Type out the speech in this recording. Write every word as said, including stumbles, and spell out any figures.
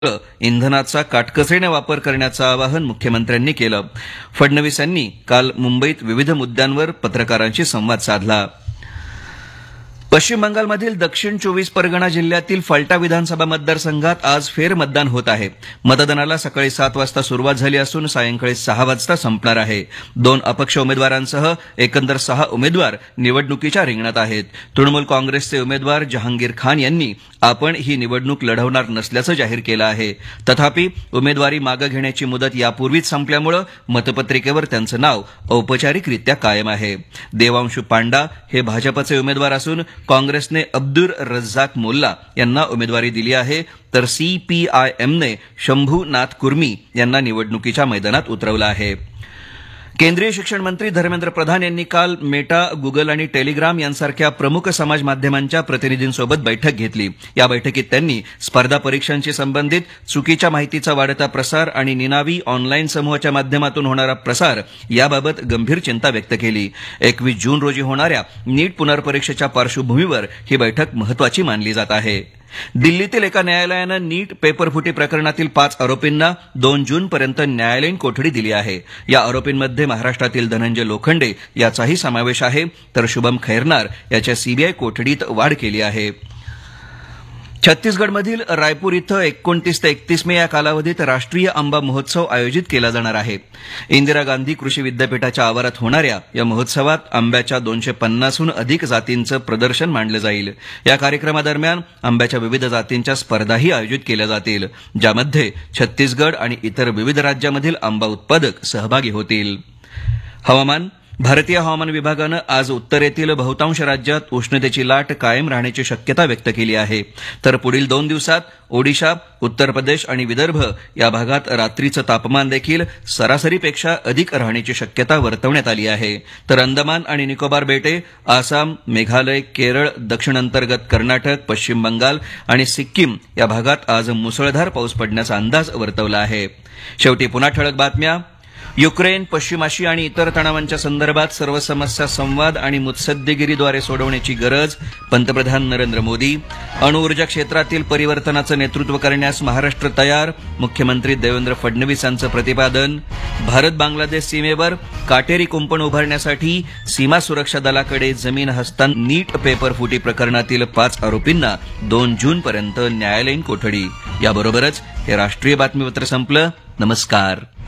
इंधनाचा काटकसरीने वापर करण्याचं आवाहन मुख्यमंत्र्यांनी केलं. फडणवीस यांनी काल मुंबईत विविध मुद्द्यांवर पत्रकारांशी संवाद साधला. पश्चिम बंगालमधील दक्षिण चोवीस परगणा जिल्ह्यातील फलटा विधानसभा मतदारसंघात आज फेरमतदान होत आहे. मतदानाला सकाळी सात वाजता सुरुवात झाली असून सायंकाळी सहा वाजता संपणार आहे. दोन अपक्ष उमेदवारांसह एकंदर सहा उमेदवार निवडणुकीच्या रिंगणात आहेत. तृणमूल काँग्रेसचे उमेदवार जहांगीर खान यांनी आपण ही निवडणूक लढवणार नसल्याचं जाहीर केलं आहे. तथापि उमेदवारी मागे घेण्याची मुदत यापूर्वीच संपल्यामुळे मतपत्रिकेवर त्यांचं नाव औपचारिकरित्या कायम आहे. देवांशू पांडा हे भाजपचे उमेदवार असून काँग्रेसने अब्दुल रज्जाक मोल्ला यांना उमेदवारी दिली आहे, तर सीपीआयएमने शंभू नाथ कुर्मी यांना निवडणुकीच्या मैदानात उतरवलं आहे. केंद्रीय शिक्षण मंत्री धर्मेंद्र प्रधान यांनी काल मेटा, गुगल आणि टेलिग्राम यांसारख्या प्रमुख समाज माध्यमांच्या प्रतिनिधींसोबत बैठक घेतली. या बैठकीत त्यांनी स्पर्धा परीक्षांशी संबंधित चुकीच्या माहितीचा वाढता प्रसार आणि निनावी ऑनलाईन समूहाच्या माध्यमातून होणारा प्रसार याबाबत गंभीर चिंता व्यक्त केली. एकवीस जून रोजी होणाऱ्या नीट पुनर्परीक्षेच्या पार्श्वभूमीवर ही बैठक महत्वाची मानली जात आहे. दिल्लीतील एका न्यायालयानं नीट पेपरफुटी प्रकरणातील पाच आरोपींना दोन जूनपर्यंत न्यायालयीन कोठडी दिली आहे. या आरोपींमध्ये महाराष्ट्रातील धनंजय लोखंडे याचाही समावेश आहे, तर शुभम खैरनार याच्या सीबीआय कोठडीत वाढ केली आहे. छत्तीसगडमधील रायपूर इथं एकोणतीस ते एकतीस मे या कालावधीत राष्ट्रीय आंबा महोत्सव आयोजित केला जाणार आहे. इंदिरा गांधी कृषी विद्यापीठाच्या आवारात होणाऱ्या या महोत्सवात आंब्याच्या दोनशे पन्नासहून अधिक जातींचं प्रदर्शन मांडलं जाईल. या कार्यक्रमादरम्यान आंब्याच्या विविध जातींच्या स्पर्धाही आयोजित केल्या जातील, ज्यामध्ये छत्तीसगड आणि इतर विविध राज्यामधील आंबा उत्पादक सहभागी होतील. हवामान. भारतीय हवामान विभागानं आज उत्तरेतील बहुतांश राज्यात उष्णतेची लाट कायम राहण्याची शक्यता व्यक्त केली आहे. तर पुढील दोन दिवसात ओडिशा, उत्तर प्रदेश आणि विदर्भ या भागात रात्रीचं तापमान देखील सरासरीपेक्षा अधिक राहण्याची शक्यता वर्तवण्यात आली आहे. तर अंदमान आणि निकोबार बेटे, आसाम, मेघालय, केरळ, दक्षिण अंतर्गत कर्नाटक, पश्चिम बंगाल आणि सिक्कीम या भागात आज मुसळधार पाऊस पडण्याचा अंदाज वर्तवला आहे. शेवटी पुन्हा ठळक बातम्या. युक्रेन, पश्चिम आशिया आणि इतर तणावांच्या संदर्भात सर्व समस्या संवाद आणि मुत्सद्देगिरीद्वारे सोडवण्याची गरज. पंतप्रधान नरेंद्र मोदी. अणुऊर्जा क्षेत्रातील परिवर्तनाचं नेतृत्व करण्यास महाराष्ट्र तयार. मुख्यमंत्री देवेंद्र फडणवीस यांचं प्रतिपादन. भारत बांगलादेश सीमेवर काटेरी कुंपण उभारण्यासाठी सीमा सुरक्षा दलाकडे जमीन हस्तांतर. नीट पेपर फुटी प्रकरणातील पाच आरोपींना दोन जूनपर्यंत न्यायालयीन कोठडी. याबरोबरच हे राष्ट्रीय बातमीपत्र संपलं. नमस्कार.